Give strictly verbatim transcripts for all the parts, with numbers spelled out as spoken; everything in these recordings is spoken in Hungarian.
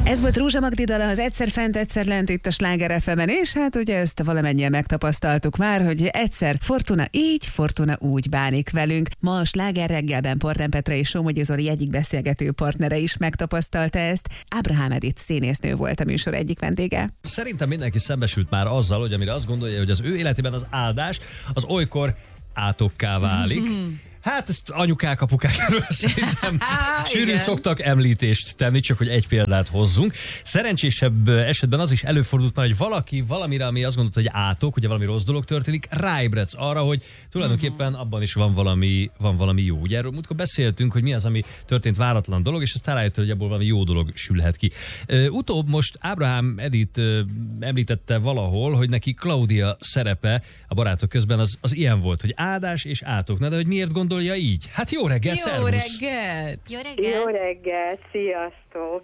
Ez volt Rózsa Magdi dala, az Egyszer fent, egyszer lent itt a Sláger ef emen, és hát ugye ezt valamennyien megtapasztaltuk már, hogy egyszer Fortuna így, Fortuna úgy bánik velünk. Ma a Sláger reggelben Portán Petra és Somogyi Zoli egyik beszélgető partnere is megtapasztalta ezt. Ábrahám Edith színésznő volt a műsor egyik vendége. Szerintem mindenki szembesült már azzal, hogy amire azt gondolja, hogy az ő életében az áldás, az olykor átokká válik. Hát ezt anyukák, apukákról szerintem sűrűn szoktak említést tenni, csak hogy egy példát hozzunk. Szerencsésebb esetben az is előfordult már, hogy valaki valamire, ami azt gondolta, hogy átok, ugye valami rossz dolog történik, ráébredsz arra, hogy tulajdonképpen abban is van valami, van valami jó. Ugye erről múltkor beszéltünk, hogy mi az, ami történt váratlan dolog, és aztán rájött, hogy abból valami jó dolog sülhet ki. Utóbb most Ábrahám Edith említette valahol, hogy neki Klaudia szerepe a Barátok közben az, az ilyen volt, hogy áldás és átok. Na de hogy miért gondol Ja, így. Hát jó reggelt, Jó szervusz! reggelt! Jó reggelt! Jó reggelt, sziasztok!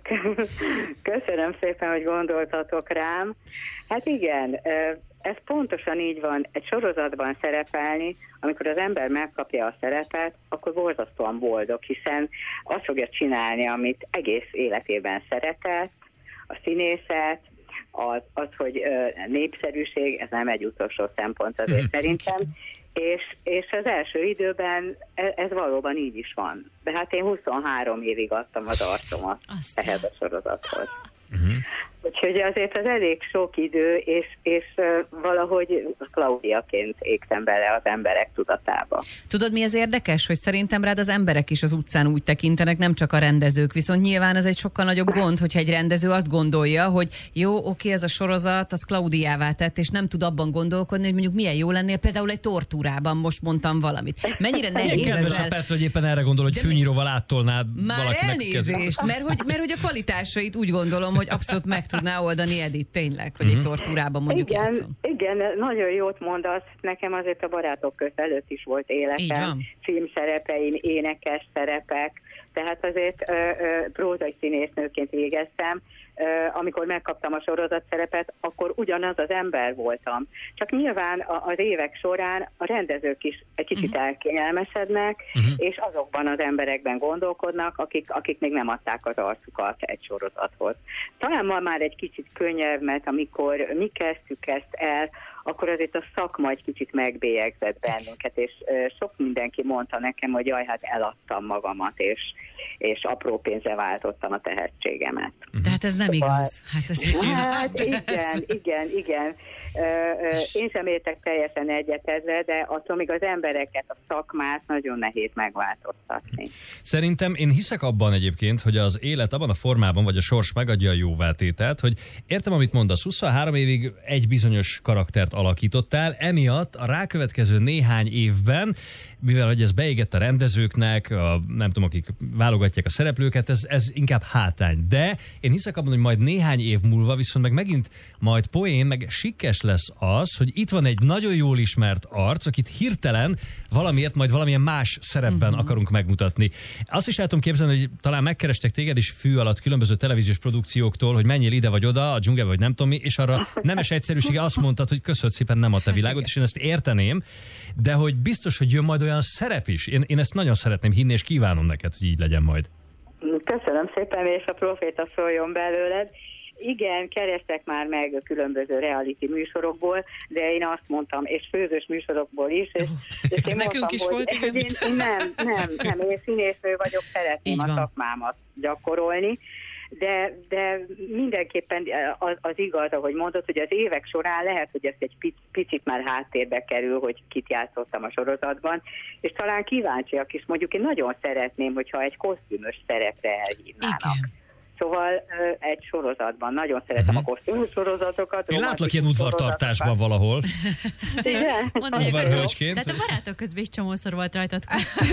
Köszönöm szépen, hogy gondoltatok rám. Hát igen, ez pontosan így van. Egy sorozatban szerepelni, amikor az ember megkapja a szerepet, akkor borzasztóan boldog, hiszen azt fogja csinálni, amit egész életében szeretett, a színészet, az, az hogy népszerűség, ez nem egy utolsó szempont azért szerintem, És, és az első időben ez valóban így is van. De hát én huszonhárom évig adtam az arcomat Aztán. ehhez a sorozathoz. Uh-huh. Úgyhogy azért az elég sok idő, és, és valahogy Klaudiaként égtem bele az emberek tudatába. Tudod, mi az érdekes? Hogy szerintem rád az emberek is az utcán úgy tekintenek, nem csak a rendezők. Viszont nyilván ez egy sokkal nagyobb gond, hogyha egy rendező azt gondolja, hogy jó, oké, ez a sorozat, az Klaudiává tett, és nem tud abban gondolkodni, hogy mondjuk milyen jó lennél például egy tortúrában, most mondtam valamit. Mennyire nehéz ezzel... Kedves a Petra, hogy éppen erre gondol, hogy fűnyíróval áttolnád már valakinek elnézést, mert hogy, mert hogy a kvalitásait úgy gondolom, hogy abszolút meg tudná oldani Edith, tényleg, hogy uh-huh. egy tortúrában mondjuk igen, játszom. Igen, nagyon jót mondasz. Nekem azért a Barátok közt előtt is volt életem, filmszerepeim, énekes szerepek, tehát azért ö, ö, prózai színésznőként végeztem. Ö, amikor megkaptam a sorozat szerepet, akkor ugyanaz az ember voltam. Csak nyilván a, az évek során a rendezők is egy kicsit uh-huh. elkényelmesednek, uh-huh. és azokban az emberekben gondolkodnak, akik, akik még nem adták az arcukat egy sorozathoz. Talán ma már egy kicsit könnyebb, mert amikor mi kezdtük ezt el, akkor azért a szakma egy kicsit megbélyegzett bennünket, és ö, sok mindenki mondta nekem, hogy jaj, hát eladtam magamat, és, és apró pénzre váltottam a tehetségemet. De hát ez nem szóval, igaz. Hát, ez hát igen, igen, igen. Ö, ö, én sem értek teljesen egyet ezzel, de attól még az embereket, a szakmát nagyon nehéz megváltoztatni. Szerintem én hiszek abban egyébként, hogy az élet abban a formában, vagy a sors megadja a jóvátételt, hogy értem, amit mondasz, huszonhárom évig egy bizonyos karaktert alakítottál, emiatt a rákövetkező néhány évben, mivel hogy ez beégett a rendezőknek, a, nem tudom, akik válogatják a szereplőket, ez, ez inkább hátrány. De én hiszek abban, hogy majd néhány év múlva viszont meg megint majd poén, meg sikkes lesz az, hogy itt van egy nagyon jól ismert arc, akit hirtelen valamiért majd valamilyen más szerepben uh-huh. akarunk megmutatni. Azt is el tudom képzelni, hogy talán megkerestek téged is fű alatt különböző televíziós produkcióktól, hogy menjél ide vagy oda, a dzsungelbe vagy nem tudom mi, és arra nemes egyszerűsége azt mondtad, hogy köszönöm szépen, nem a te világot, és én ezt érteném, de hogy biztos, hogy jön majd olyan szerep is. Én, én ezt nagyon szeretném hinni, és kívánom neked, hogy így legyen majd. Köszönöm szépen, és a proféta szóljon belőled. Igen, kerestek már meg a különböző reality műsorokból, de én azt mondtam, és főzős műsorokból is, és, és én nekünk mondtam, is hogy, volt, hogy én, én nem, nem, nem, én színésznő vagyok, szeretném a szakmámat gyakorolni, de, de mindenképpen az, az igaz, ahogy mondod, hogy az évek során lehet, hogy ez egy picit már háttérbe kerül, hogy kit játszottam a sorozatban, és talán kíváncsiak is, mondjuk én nagyon szeretném, hogyha egy kosztümös szerepre elhívnának. Igen. Szóval egy sorozatban. Nagyon szeretem uh-huh. a kosztümös sorozatokat. Én látlak ilyen udvartartásban valahol. Igen? Udvarhölgyként. De hát a Barátok közben is csomószor volt rajtad kosztüm.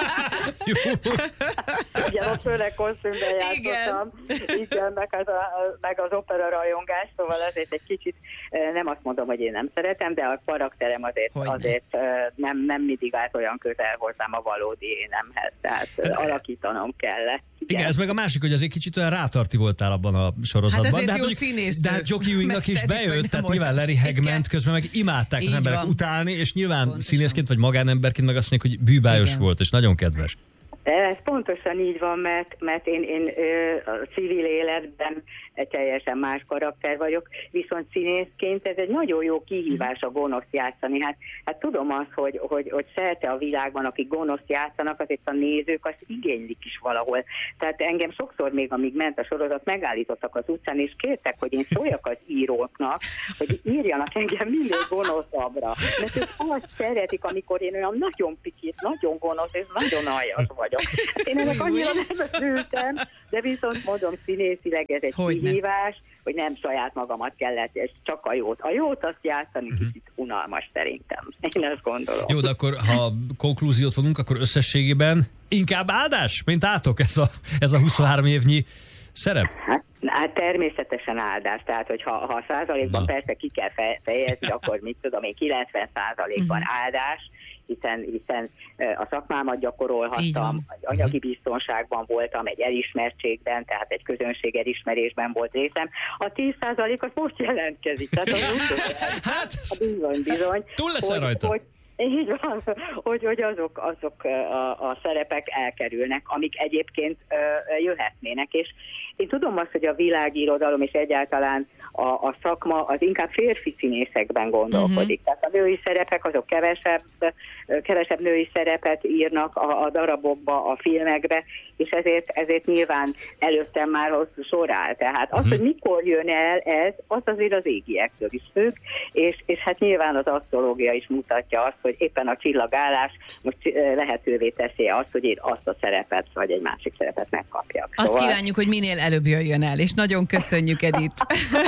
Igen, ott főleg kosztümben játszottam. Igen, meg az, a, meg az opera rajongás, szóval azért egy kicsit nem azt mondom, hogy én nem szeretem, de a karakterem azért, azért nem, nem mindig állt olyan közel hozzám a valódi énemhez, tehát alakítanom kellett. Igen, ez meg a másik, hogy azért kicsit olyan rátarti voltál abban a sorozatban. Hát de hát jó színésznő. De hát Jockey Ewingnak is bejött, tehát nyilván Larry Hagman közben meg imádták így az emberek van. Utálni, és nyilván pontosan. Színészként vagy magánemberként meg azt mondják, hogy bűbájos igen. volt, és nagyon kedves. Ez pontosan így van, mert, mert én, én ö, a civil életben egy teljesen más karakter vagyok, viszont színészként ez egy nagyon jó kihívás a gonoszt játszani. Hát, hát tudom azt, hogy, hogy, hogy szerte a világban, akik gonoszt játszanak, azért a nézők azt igénylik is valahol. Tehát engem sokszor még, amíg ment a sorozat, megállítottak az utcán, és kértek, hogy én szóljak az íróknak, hogy írjanak engem minél gonoszabbra. Mert ők azt szeretik, amikor én olyan nagyon pikit, nagyon gonosz és nagyon aljas vagyok. Én ennek annyira nem örültem, de viszont mondom, színészileg ez egy hogy kihívás, ne. hogy nem saját magamat kellett, és csak a jót. A jót azt játszani uh-huh. kicsit unalmas szerintem. Én ezt gondolom. Jó, de akkor ha konklúziót vonunk, akkor összességében inkább áldás, mint átok ez a, ez a huszonhárom évnyi szerep? Hát, hát természetesen áldás, tehát hogyha ha százalékban Na. persze ki kell fejezni, akkor mit tudom én, kilencven százalékban uh-huh. áldás, hiszen, hiszen a szakmámat gyakorolhattam, anyagi biztonságban voltam, egy elismertségben, tehát egy közönség elismerésben volt részem. A tíz százalék az most jelentkezik. Tehát az hát, bizony, bizony. Túl leszel rajta. Hogy, így van, hogy, hogy azok, azok a, a szerepek elkerülnek, amik egyébként ö, jöhetnének, és én tudom azt, hogy a világirodalom és egyáltalán a, a szakma az inkább férfi színészekben gondolkodik. Uh-huh. Tehát a női szerepek azok kevesebb, kevesebb női szerepet írnak a, a darabokba, a filmekbe, és ezért, ezért nyilván előttem már hosszú sor áll. Tehát az, uh-huh. hogy mikor jön el ez, az azért az égiektől is függ, és, és hát nyilván az asztrológia is mutatja azt, hogy éppen a csillagállás most lehetővé teszi azt, hogy én azt a szerepet, vagy egy másik szerepet megkapjak. Azt szóval... kívánjuk, hogy minél előbb jöjjön el, és nagyon köszönjük, Edith.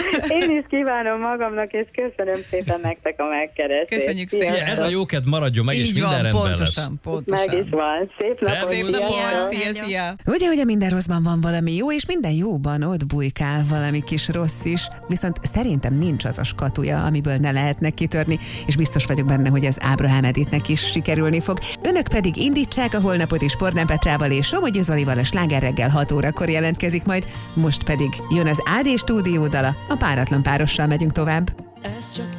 Én is kívánom magamnak, és köszönöm szépen nektek a megkeresést. Köszönjük szépen. Ez a jóked maradjon meg, így és minden van, rendben pontosan, lesz. Pontosan. Meg is van. Szép napot. Szép napot. Szia, szia. Ugye, hogy a minden rosszban van valami jó, és minden jóban ott bujkál valami kis rossz is, viszont szerintem nincs az a skatuja, amiből ne lehetne kitörni, és biztos vagyok benne, hogy az Ábrahám Edithnek is sikerülni fog. Önök pedig indítsák a holnapot is Portnán Petrával és Somogyi Zolival, a Sláger reggel hat órakor jelentkezik majd, most pedig jön az á dé stúdió dala, a páratlan párossal megyünk tovább.